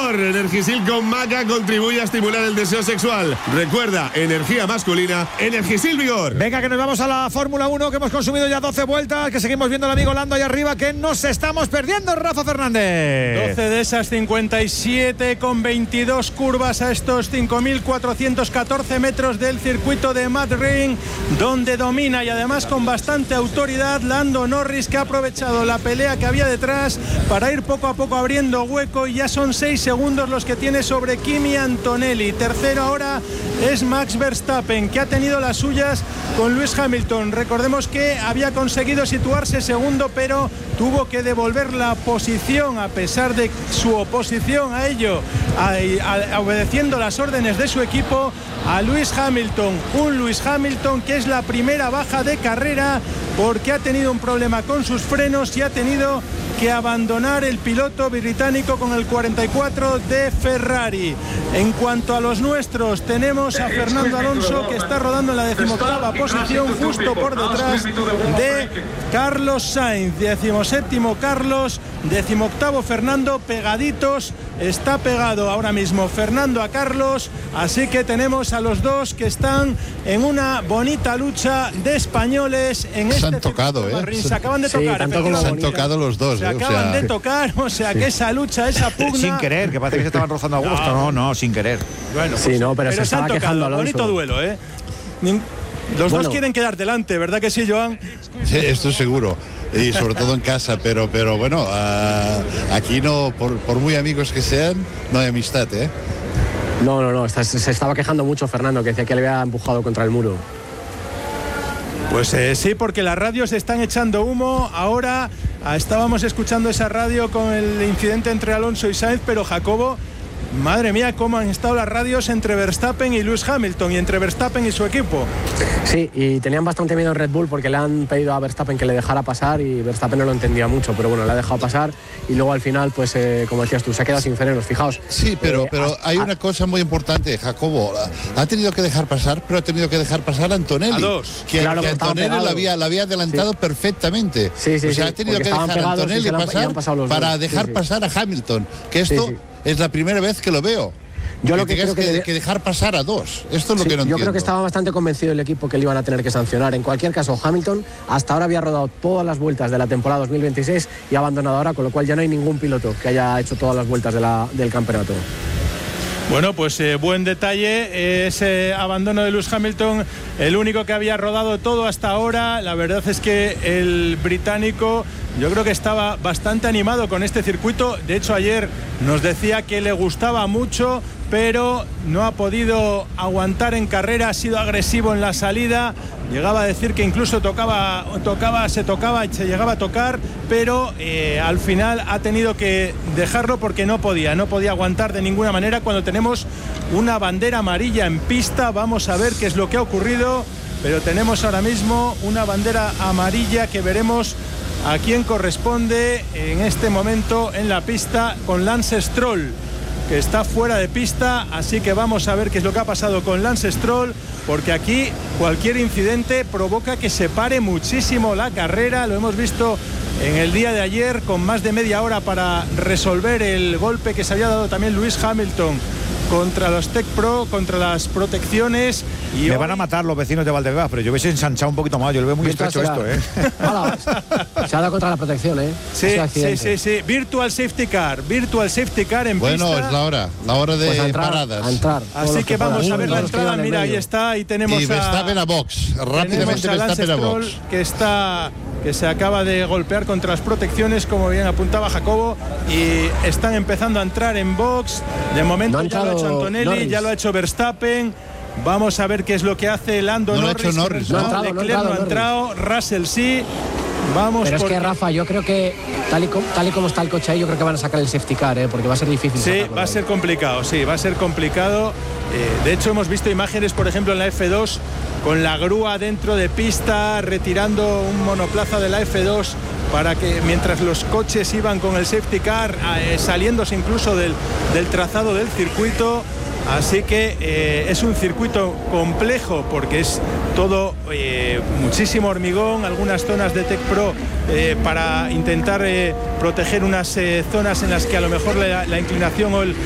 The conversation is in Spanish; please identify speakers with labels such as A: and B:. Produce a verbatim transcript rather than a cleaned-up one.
A: Vigor. Energisil con maca contribuye a estimular el deseo sexual. Recuerda, energía masculina, Energisil Vigor.
B: Venga, que nos vamos a la Fórmula uno, que hemos consumido ya doce vueltas, que seguimos viendo al amigo Lando ahí arriba, que nos estamos perdiendo, Rafa Fernández.
C: doce de esas cincuenta y siete con veintidós curvas a estos cinco mil cuatrocientos catorce metros del circuito de Madrid, donde domina y además con bastante autoridad Lando Norris, que ha aprovechado la pelea que había detrás para ir poco a poco abriendo hueco, y ya son seis segundos los que tiene sobre Kimi Antonelli. Tercero ahora es Max Verstappen, que ha tenido las suyas con Lewis Hamilton. Recordemos que había conseguido situarse segundo, pero tuvo que devolver la posición a pesar de su oposición a ello, a, a, a, obedeciendo las órdenes de su equipo, a Lewis Hamilton. Un Lewis Hamilton que es la primera baja de carrera porque ha tenido un problema con sus frenos y ha tenido que abandonar el piloto británico con el cuarenta y cuatro de Ferrari. En cuanto a los nuestros, tenemos a Fernando Alonso, que está rodando en la decimoctava posición, justo por detrás de Carlos Sainz. Decimoséptimo Carlos, decimoctavo Fernando, pegaditos. Está pegado ahora mismo Fernando a Carlos, así que tenemos a los dos que están en una bonita lucha de españoles en
D: se
C: este
D: han tocado, ¿eh?
C: Se acaban de tocar,
D: sí, se han tocado los dos,
C: se
D: ¿eh?
C: acaban
D: o sea...
C: de tocar, o sea sí. que esa lucha, esa pugna,
B: sin querer, que parece que se estaban rozando a gusto, no, no, no sin querer.
C: Bueno, pues,
E: sí, no, pero,
C: pero
E: se,
C: se han
E: estaba
C: tocado,
E: quejando
C: bonito duelo, ¿eh? Los bueno. dos quieren quedar delante, ¿verdad que sí, Joan?
D: Sí, esto seguro. Y sobre todo en casa, pero pero bueno, uh, aquí no, por, por muy amigos que sean, no hay amistad, ¿eh?
E: No, no, no, está, se estaba quejando mucho Fernando, que decía que le había empujado contra el muro.
C: Pues eh, sí, porque las radios están echando humo. Ahora ah, estábamos escuchando esa radio con el incidente entre Alonso y Sainz, pero Jacobo, madre mía, cómo han estado las radios entre Verstappen y Lewis Hamilton, y entre Verstappen y su equipo.
E: Sí, y tenían bastante miedo en Red Bull porque le han pedido a Verstappen que le dejara pasar y Verstappen no lo entendía mucho, pero bueno, le ha dejado pasar y luego al final, pues eh, como decías tú, se ha quedado sin frenos, fijaos.
D: Sí, pero,
E: eh,
D: pero hay una cosa muy importante, Jacobo, ha tenido que dejar pasar, pero ha tenido que dejar pasar a Antonelli.
C: A dos.
D: Que,
E: claro,
D: que Antonelli lo había, lo había adelantado
E: sí.
D: perfectamente.
E: Sí, sí,
D: o sea,
E: sí,
D: ha tenido que dejar a Antonelli pasar para dejar sí, sí. pasar a Hamilton, que esto sí, sí. es la primera vez que lo veo.
E: Yo
D: que
E: lo que creo
D: que,
E: que,
D: de... que dejar pasar a dos. Esto es lo
E: sí,
D: que no
E: yo
D: entiendo.
E: creo que estaba bastante convencido el equipo que le iban a tener que sancionar. En cualquier caso, Hamilton hasta ahora había rodado todas las vueltas de la temporada dos mil veintiséis y ha abandonado ahora, con lo cual ya no hay ningún piloto que haya hecho todas las vueltas de la, del campeonato.
C: Bueno, pues eh, buen detalle ese abandono de Lewis Hamilton, el único que había rodado todo hasta ahora. La verdad es que el británico, yo creo que estaba bastante animado con este circuito. De hecho, ayer nos decía que le gustaba mucho, pero no ha podido aguantar en carrera, ha sido agresivo en la salida. Llegaba a decir que incluso tocaba, tocaba, se tocaba y se llegaba a tocar, pero eh, al final ha tenido que dejarlo porque no podía, no podía aguantar de ninguna manera. Cuando tenemos una bandera amarilla en pista, vamos a ver qué es lo que ha ocurrido, pero tenemos ahora mismo una bandera amarilla que veremos a quién corresponde en este momento en la pista, con Lance Stroll, que está fuera de pista, así que vamos a ver qué es lo que ha pasado con Lance Stroll, porque aquí cualquier incidente provoca que se pare muchísimo la carrera. Lo hemos visto en el día de ayer, con más de media hora para resolver el golpe que se había dado también Lewis Hamilton contra los Tech Pro, contra las protecciones. Y
B: me
C: hoy...
B: van a matar los vecinos de Valdebebas, pero yo hubiese ensanchado un poquito más. Yo lo veo muy estrecho esto, ¿eh?
E: Hola, se ha dado contra la protección, ¿eh?
C: Sí, sí, sí, sí. Virtual Safety Car, Virtual Safety Car en
D: bueno,
C: pista.
D: Bueno, es la hora, la hora de
E: pues a entrar,
D: paradas.
E: A entrar,
C: Así que, que vamos puedan. a ver la entrada. Mira, ahí está, ahí tenemos
D: y Verstappen a, a box, rápidamente Verstappen a box.
C: Que está... que se acaba de golpear contra las protecciones, como bien apuntaba Jacobo, y están empezando a entrar en box. De momento
E: no
C: ya lo ha hecho Antonelli, Norris. Ya lo ha hecho Verstappen. Vamos a ver qué es lo que hace Lando
D: no
C: Norris.
D: Lo ha hecho Norris
C: no,
D: ¿no?
C: no, Leclerc no ha entrado, Russell sí. Vamos.
E: Pero es
C: porque...
E: que Rafa, yo creo que tal y, como, tal y como está el coche ahí, yo creo que van a sacar el safety car, ¿eh? Porque va a ser difícil.
C: Sí, va a ser complicado, sí, va a ser complicado. Eh, de hecho, hemos visto imágenes, por ejemplo, en la F dos, con la grúa dentro de pista, retirando un monoplaza de la F dos para que mientras los coches iban con el safety car, eh, saliéndose incluso del, del trazado del circuito. Así que eh, es un circuito complejo porque es todo eh, muchísimo hormigón, algunas zonas de Tech Pro eh, para intentar eh, proteger unas eh, zonas en las que a lo mejor la, la inclinación o el,